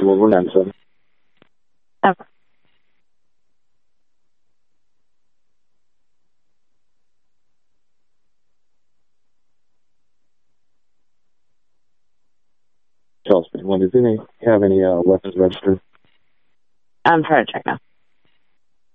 197. Okay. Chelsea, when does he have any weapons registered? I'm trying to check now.